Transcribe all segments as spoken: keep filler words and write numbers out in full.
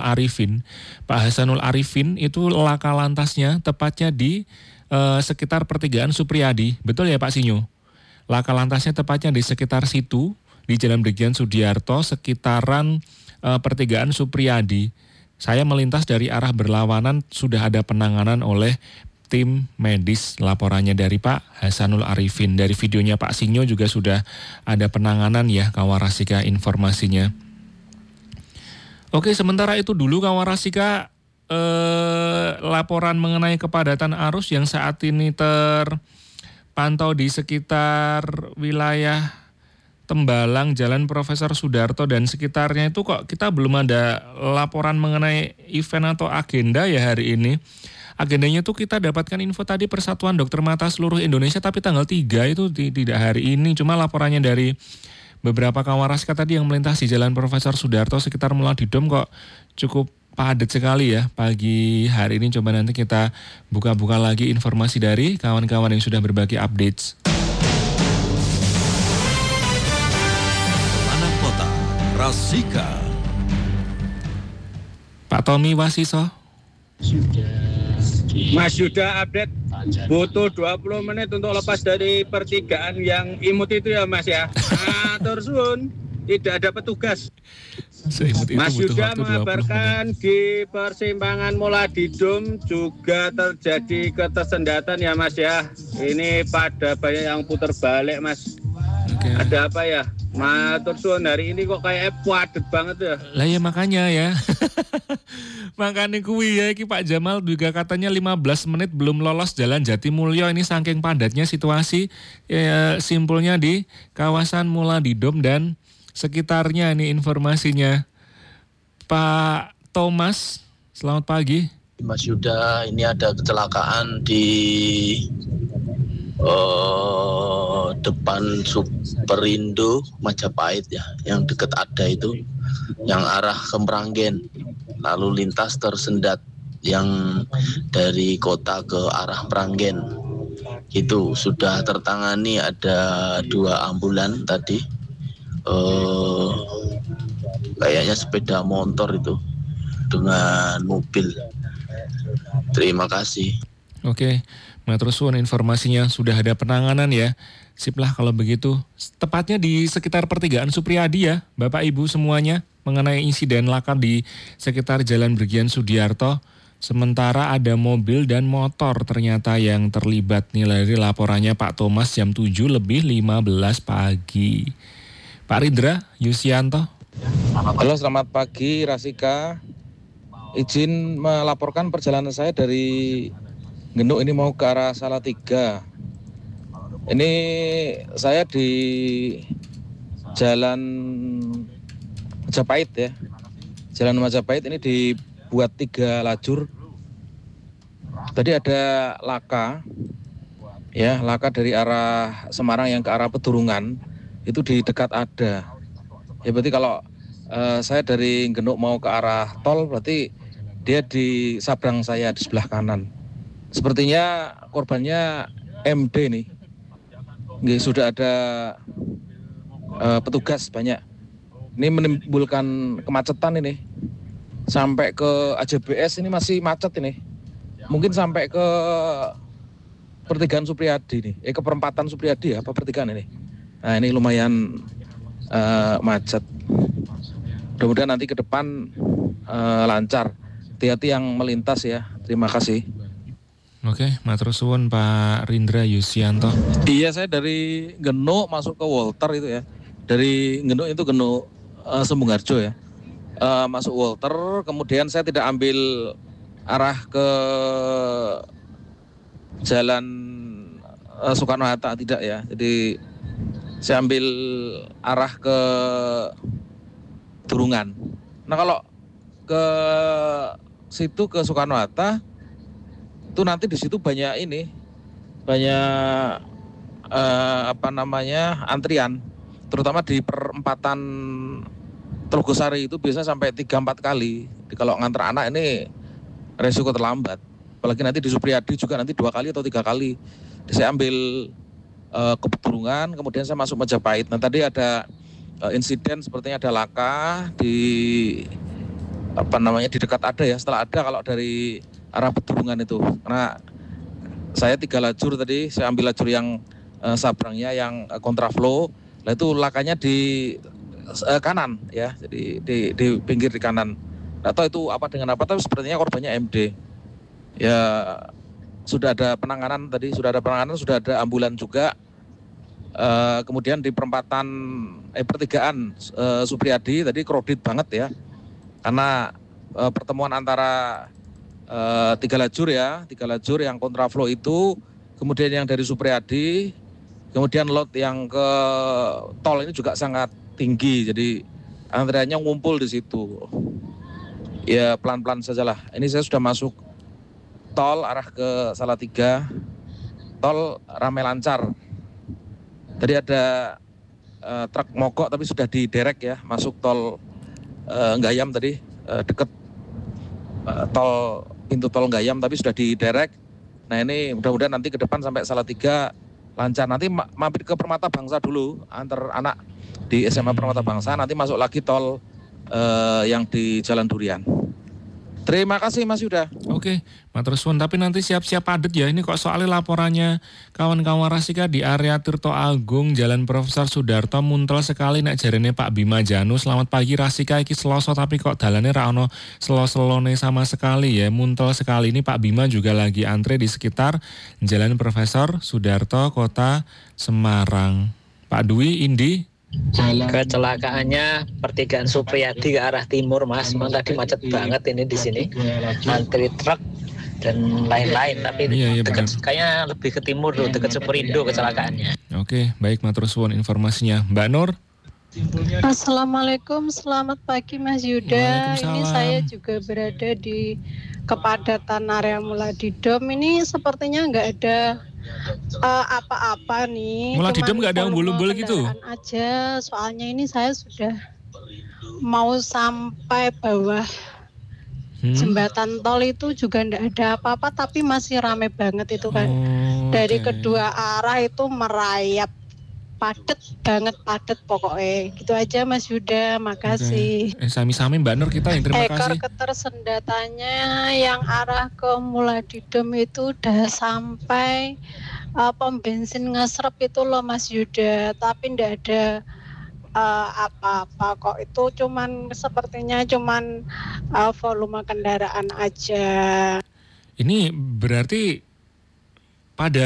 Arifin. Pak Hasanul Arifin itu laka lantasnya tepatnya di uh, sekitar pertigaan Supriyadi. Betul ya Pak Sinyo? Laka lantasnya tepatnya di sekitar situ, di Jalan Brigjen Sudiarto, sekitaran uh, pertigaan Supriyadi. Saya melintas dari arah berlawanan, sudah ada penanganan oleh tim medis. Laporannya dari Pak Hasanul Arifin. Dari videonya Pak Sinyo juga sudah ada penanganan ya, Kawarasika informasinya. Oke, sementara itu dulu Kawarasika eh, laporan mengenai kepadatan arus yang saat ini terpantau di sekitar wilayah Tembalang, Jalan Profesor Sudarto dan sekitarnya itu kok kita belum ada laporan mengenai event atau agenda ya hari ini. Agendanya tuh kita dapatkan info tadi Persatuan Dokter Mata Seluruh Indonesia, tapi tanggal tiga itu tidak hari ini. Cuma laporannya dari beberapa Kawarasika tadi yang melintasi Jalan Profesor Sudarto sekitar Muladidom kok cukup padat sekali ya pagi hari ini. Coba nanti kita buka-buka lagi informasi dari kawan-kawan yang sudah berbagi updates. Anak Kota, Rasika. Pak Tommy Wasiso. Mas Yuda update, butuh dua puluh menit untuk lepas dari pertigaan yang imut itu ya Mas ya. Nah, tersun, tidak ada petugas. Mas Yuda mengabarkan di persimpangan Muladidom juga terjadi ketersendatan ya Mas ya. Ini pada banyak yang putar balik Mas. Okay. Ada apa ya? Matur suwun, hari ini kok kayak padet banget ya. Lah ya makanya ya. Makanya kuwi ya iki Pak Jamal juga katanya lima belas menit belum lolos Jalan Jatimulyo, ini saking padatnya situasi ya, simpulnya di kawasan Muladidom dan sekitarnya ini informasinya. Pak Thomas, selamat pagi. Mas Yuda, ini ada kecelakaan di uh, depan Superindo Majapahit ya, yang dekat ada itu, yang arah ke Meranggen, lalu lintas tersendat yang dari kota ke arah Meranggen. Itu sudah tertangani, ada dua ambulan tadi, uh, kayaknya sepeda motor itu dengan mobil. Terima kasih. Oke, Metro Suwon informasinya sudah ada penanganan ya. Sip lah kalau begitu. Tepatnya di sekitar pertigaan Supriyadi ya, Bapak Ibu semuanya, mengenai insiden laka di sekitar Jalan Brigjen Sudiarto. Sementara ada mobil dan motor ternyata yang terlibat nih dari laporannya Pak Thomas jam tujuh lebih lima belas pagi. Pak Ridra Yusianto. Halo, selamat pagi Rasika. Izin melaporkan perjalanan saya dari Genuk ini mau ke arah Salatiga. Ini saya di Jalan Majapahit ya. Jalan Majapahit ini dibuat tiga lajur. Tadi ada laka, ya laka dari arah Semarang yang ke arah Pedurungan, itu di dekat ada. Ya berarti kalau uh, saya dari Genuk mau ke arah tol, berarti dia di sabrang saya di sebelah kanan. Sepertinya korbannya M D nih. Nggih, sudah ada uh, petugas banyak. Ini menimbulkan kemacetan ini. Sampai ke A J B S ini masih macet ini. Mungkin sampai ke pertigaan Supriyadi nih. Eh ke perempatan Supriyadi ya, apa pertigaan ini. Nah, ini lumayan uh, macet. Mudah-mudahan nanti ke depan uh, lancar. Hati-hati yang melintas ya. Terima kasih. Oke, matur suwun Pak Rindra Yusianto. Iya, saya dari Genuk masuk ke Walter itu ya. Dari Genuk itu Genuk uh, Sembungharjo ya. Uh, masuk Walter, kemudian saya tidak ambil arah ke Jalan uh, Soekarno-Hatta, tidak ya. Jadi saya ambil arah ke Durungan. Nah kalau ke situ ke Soekarno-Hatta itu nanti di situ banyak ini banyak eh, apa namanya antrian, terutama di perempatan Telogosari itu biasa sampai tiga empat kali. Jadi kalau ngantar anak ini resiko terlambat, apalagi nanti di Supriyadi juga nanti dua kali atau tiga kali. Jadi saya ambil eh, ke Pedurungan, kemudian saya masuk Majapahit. Nah tadi ada eh, insiden sepertinya ada laka di apa namanya di dekat ada ya, setelah ada kalau dari arah Pedurungan itu. Karena saya tiga lajur tadi, saya ambil lajur yang uh, sabrangnya yang uh, kontraflow. Lah itu lakanya di uh, kanan ya, jadi di, di pinggir di kanan. Nggak tahu itu apa dengan apa, tapi sepertinya korbannya M D. Ya sudah ada penanganan tadi, sudah ada penanganan, sudah ada ambulan juga. Uh, kemudian di perempatan eh pertigaan uh, Supriyadi tadi kredit banget ya, karena uh, pertemuan antara uh, tiga lajur ya, tiga lajur yang kontraflow itu, kemudian yang dari Supriyadi, kemudian load yang ke tol ini juga sangat tinggi, jadi antriannya ngumpul di situ. Ya pelan-pelan sajalah. Ini saya sudah masuk tol arah ke Salatiga, tol ramai lancar. Tadi ada uh, truk mogok tapi sudah diderek ya, masuk tol uh, Gayam tadi, uh, deket uh, tol pintu tol Gayam tapi sudah diderek. Nah ini mudah-mudahan nanti ke depan sampai Salatiga lancar. Nanti ma- mampir ke Permata Bangsa dulu, antar anak di S M A Permata Bangsa, nanti masuk lagi tol uh, yang di Jalan Durian. Terima kasih Mas Yuda. Oke, matur suwun, tapi nanti siap-siap padet ya. Ini kok soalnya laporannya kawan-kawan Rasika di area Tirto Agung, Jalan Profesor Sudarto muntel sekali nek jarene Pak Bima Janu. Selamat pagi Rasika, iki Selasa tapi kok dalane ra ono selo-selone sama sekali ya. Muntel sekali. Ini Pak Bima juga lagi antre di sekitar Jalan Profesor Sudarto, Kota Semarang. Pak Dwi, Indi. Kecelakaannya pertigaan Supriyadi ke arah timur Mas, memang tadi macet banget ini di sini, antri truk dan lain-lain, tapi iya, iya, dekat, kayaknya lebih ke timur tuh, dekat Superindo kecelakaannya. Oke, baik, matur suwun informasinya. Mbak Nur. Assalamualaikum, selamat pagi Mas Yuda. Ini saya juga berada di kepadatan area Muladidom. Ini sepertinya nggak ada uh, apa-apa nih. Muladidom nggak ada umbul-umbul gitu? Aja, soalnya ini saya sudah mau sampai bawah hmm. jembatan tol itu juga nggak ada apa-apa, tapi masih ramai banget itu kan. Oh, dari okay. kedua arah itu merayap. Padet banget, padet pokoknya. Gitu aja Mas Yuda, makasih. Okay. Eh, sami-sami Mbak Nur, kita yang terima Ekor kasih. Ekor ketersendatannya yang arah ke Muladidom itu udah sampai uh, pom bensin ngesrep itu loh Mas Yuda. Tapi ndak ada uh, apa-apa kok. Itu cuman sepertinya cuman uh, volume kendaraan aja. Ini berarti pada...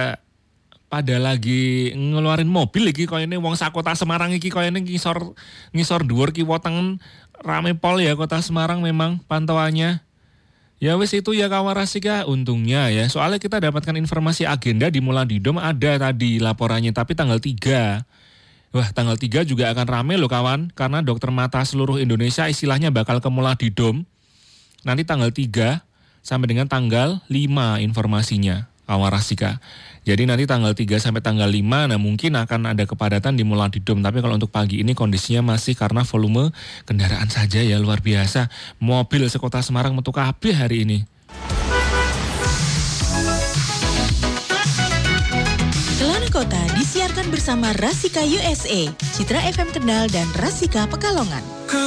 pada lagi ngeluarin mobil iki koyo ini wong sak kota Semarang iki koyo ini ngisor ngisor dhuwur kiwa tengen rame pol ya kota Semarang memang pantauannya. Ya wis itu ya kawan Rasika, untungnya ya. Soalnya kita dapatkan informasi agenda di Muladidom ada tadi laporannya, tapi tanggal tiga. Wah, tanggal tiga juga akan rame loh kawan, karena dokter mata seluruh Indonesia istilahnya bakal ke Muladidom. Nanti tanggal tiga sampai dengan tanggal lima informasinya. Kawan Rasika. Jadi nanti tanggal tiga sampai tanggal lima, nah mungkin akan ada kepadatan di Muladidom. Tapi kalau untuk pagi ini kondisinya masih karena volume kendaraan saja ya luar biasa. Mobil sekota Semarang metu kabeh hari ini. Kelana Kota disiarkan bersama Rasika U S A, Citra F M Kendal dan Rasika Pekalongan.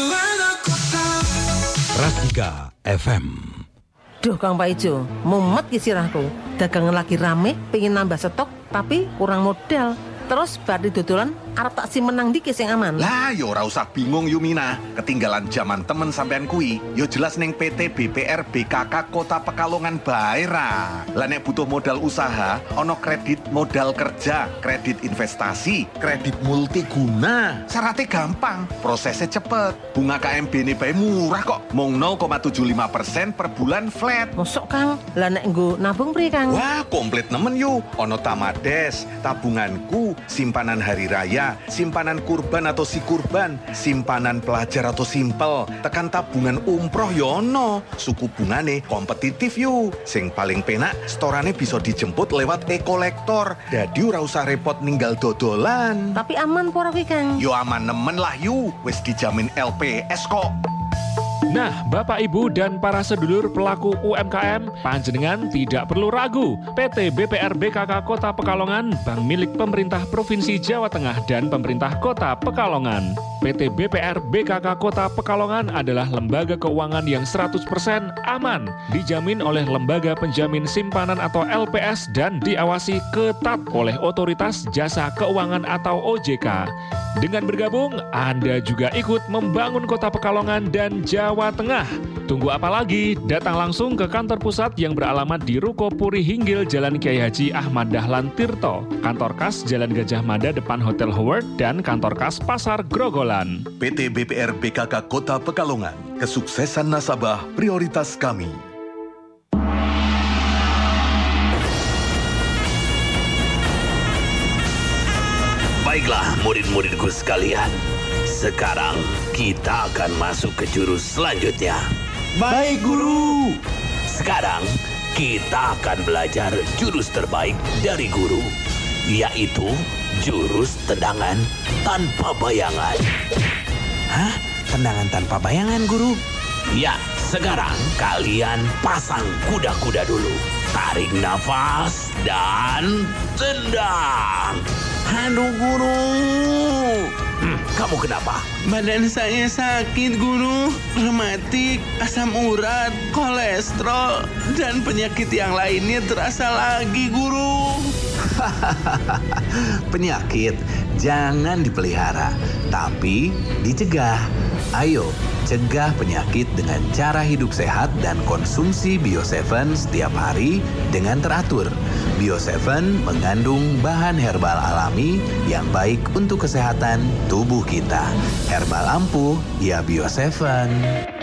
Rasika F M. Duh Kang Pak Ijo, mumet ki sirahku. Dagangan lagi rame, pengen nambah stok, tapi kurang modal. Terus bar di dodolan, arep tak simenang dikit sing aman. Lah yo ora usah bingung Yumina. Ketinggalan zaman temen sampean kui. Yo jelas ning P T B P R B K K Kota Pekalongan bae ra. Lah nek butuh modal usaha, ono kredit modal kerja, kredit investasi, kredit multiguna. Syaratnya gampang, prosesnya cepet. Bunga K M B-ne bae murah kok. Mung nol koma tujuh lima persen per bulan flat. Mosok Kang, lah nek nggo nabung priye Kang? Wah, komplit nemen yu. Ono Tamades, tabunganku, simpanan hari raya, simpanan kurban atau si kurban, simpanan pelajar atau simpel, tekan tabungan umroh yono, suku bungane kompetitif yuk. Sing paling penak, storane bisa dijemput lewat e-kolektor, dadi ora usah repot ninggal dodolan. Tapi aman pora kuwi Kang? Yo aman nemen lah yuk, wis dijamin L P S kok. Nah, Bapak, Ibu, dan para sedulur pelaku U M K M, panjenengan tidak perlu ragu. P T B P R B K K Kota Pekalongan, bank milik pemerintah Provinsi Jawa Tengah dan pemerintah Kota Pekalongan. P T B P R B K K Kota Pekalongan adalah lembaga keuangan yang seratus persen aman, dijamin oleh Lembaga Penjamin Simpanan atau L P S dan diawasi ketat oleh Otoritas Jasa Keuangan atau O J K. Dengan bergabung, Anda juga ikut membangun Kota Pekalongan dan Jawa Tengah. Tunggu apa lagi? Datang langsung ke kantor pusat yang beralamat di Ruko Puri Hinggil, Jalan Kiai Haji Ahmad Dahlan Tirto, kantor kas Jalan Gajah Mada depan Hotel Howard, dan kantor kas Pasar Grogolan. P T B P R B K K Kota Pekalongan, kesuksesan nasabah prioritas kami. Baiklah murid-muridku sekalian, sekarang kita akan masuk ke jurus selanjutnya. Baik, Guru. Sekarang kita akan belajar jurus terbaik dari guru, yaitu jurus tendangan tanpa bayangan. Hah? Tendangan tanpa bayangan, Guru? Ya, sekarang kalian pasang kuda-kuda dulu. Tarik nafas dan tendang. Aduh, Guru. Hmm, kamu kenapa? Badan saya sakit, Guru. Rematik, asam urat, kolesterol, dan penyakit yang lainnya terasa lagi, Guru. Penyakit jangan dipelihara, tapi dicegah. Ayo, cegah penyakit dengan cara hidup sehat dan konsumsi Bio tujuh setiap hari dengan teratur. Bio tujuh mengandung bahan herbal alami yang baik untuk kesehatan tubuh kita. Herbal ampuh, ya Bio tujuh.